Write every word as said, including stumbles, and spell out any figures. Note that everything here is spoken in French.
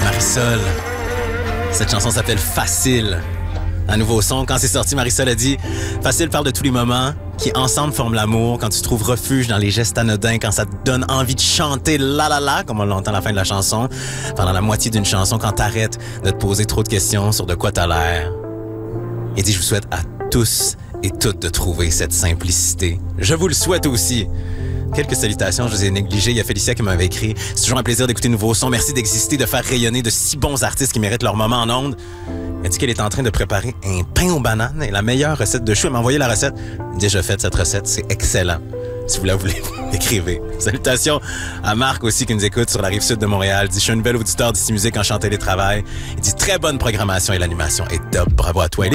Marisol. Cette chanson s'appelle Facile. Un nouveau son. Quand c'est sorti, Marisol a dit « Facile parle de tous les moments qui ensemble forment l'amour, quand tu trouves refuge dans les gestes anodins, quand ça te donne envie de chanter la la la, comme on l'entend à la fin de la chanson, pendant la moitié d'une chanson, quand t'arrêtes de te poser trop de questions sur de quoi t'as l'air. » Il dit « Je vous souhaite à tous et toutes de trouver cette simplicité. Je vous le souhaite aussi. » Quelques salutations, je vous ai négligé. Il y a Félicia qui m'avait écrit. C'est toujours un plaisir d'écouter de nouveaux sons. Merci d'exister, de faire rayonner de si bons artistes qui méritent leur moment en ondes. Elle dit qu'elle est en train de préparer un pain aux bananes et la meilleure recette de chou. Elle m'a envoyé la recette. Déjà faite cette recette, c'est excellent. Si vous la voulez, écrivez. Salutations à Marc aussi qui nous écoute sur la rive sud de Montréal. Il dit, je suis un nouvel auditeur d'ici Musique en chant télétravail. Il dit, très bonne programmation et l'animation est top. Bravo à toi.